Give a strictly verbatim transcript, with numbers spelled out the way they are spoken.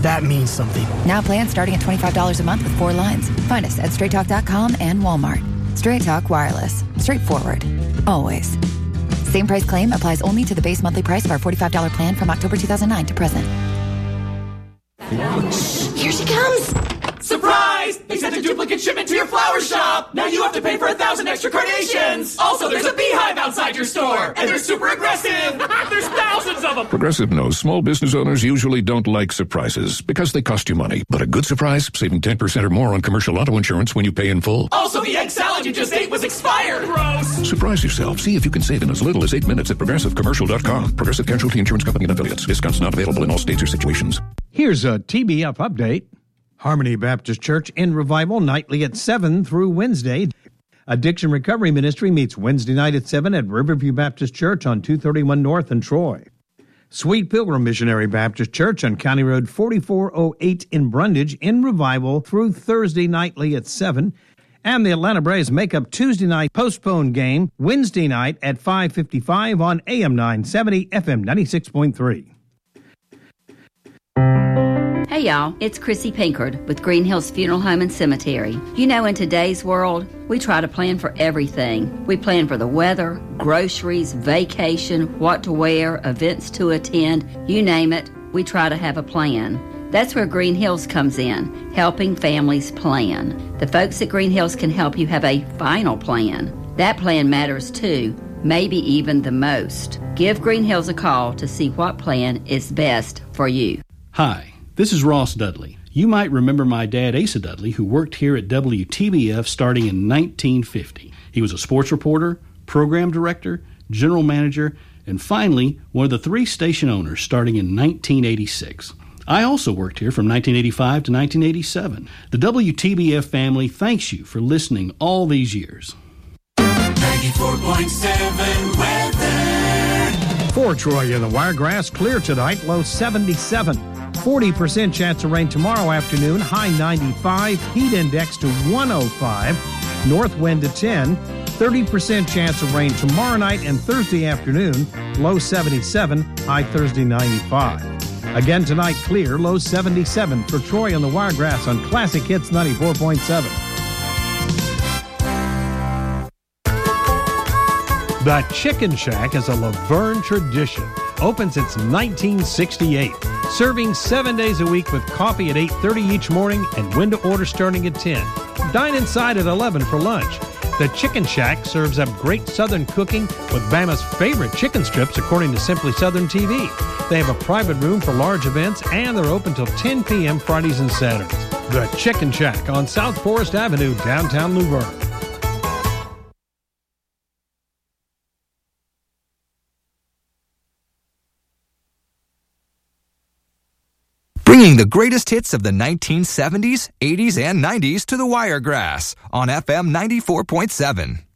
that means something. Now plans starting at twenty-five dollars a month with four lines. Find us at straight talk dot com and Walmart. Straight Talk Wireless. Straightforward. Always. Same price claim applies only to the base monthly price of our forty-five dollars plan from October two thousand nine to present. Here she comes! Surprise! They sent a duplicate shipment to your flower shop! Now you have to pay for a thousand extra carnations! Also, there's a beehive outside your store! And they're super aggressive! There's thousands of them! Progressive knows small business owners usually don't like surprises because they cost you money. But a good surprise, saving ten percent or more on commercial auto insurance when you pay in full. Also, the egg salad you just ate was expired! Gross! Surprise yourself. See if you can save in as little as eight minutes at progressive commercial dot com. Progressive Casualty Insurance Company and affiliates. Discounts not available in all states or situations. Here's a T B F update. Harmony Baptist Church in revival nightly at seven through Wednesday. Addiction Recovery Ministry meets Wednesday night at seven at Riverview Baptist Church on two thirty-one North in Troy. Sweet Pilgrim Missionary Baptist Church on County Road forty-four oh eight in Brundage in revival through Thursday nightly at seven. And the Atlanta Braves make up Tuesday night postponed game Wednesday night at five fifty-five on A M nine seventy, F M ninety-six point three. Hey y'all, it's Chrissy Pinkard with Green Hills Funeral Home and Cemetery. You know, in today's world, we try to plan for everything. We plan for the weather, groceries, vacation, what to wear, events to attend, you name it, we try to have a plan. That's where Green Hills comes in, helping families plan. The folks at Green Hills can help you have a final plan. That plan matters too, maybe even the most. Give Green Hills a call to see what plan is best for you. Hi. This is Ross Dudley. You might remember my dad, Asa Dudley, who worked here at W T B F starting in nineteen fifty. He was a sports reporter, program director, general manager, and finally, one of the three station owners starting in nineteen eighty-six. I also worked here from nineteen eighty-five to nineteen eighty-seven. The W T B F family thanks you for listening all these years. ninety-four point seven weather. For Troy in the Wiregrass, clear tonight, low seventy-seven. forty percent chance of rain tomorrow afternoon, high ninety-five, heat index to one oh five, north wind to ten, thirty percent chance of rain tomorrow night and Thursday afternoon, low seventy-seven, high Thursday ninety-five. Again tonight, clear, low seventy-seven for Troy on the Wiregrass on Classic Hits ninety-four point seven. The Chicken Shack is a Laverne tradition. Opened since nineteen sixty-eight. Serving seven days a week with coffee at eight thirty each morning and window order starting at ten. Dine inside at eleven for lunch. The Chicken Shack serves up great Southern cooking with Bama's favorite chicken strips according to Simply Southern T V. They have a private room for large events and they're open till ten p.m. Fridays and Saturdays. The Chicken Shack on South Forest Avenue, downtown Luverne. Bringing the greatest hits of the nineteen seventies, eighties, and nineties to the Wiregrass on F M ninety-four point seven.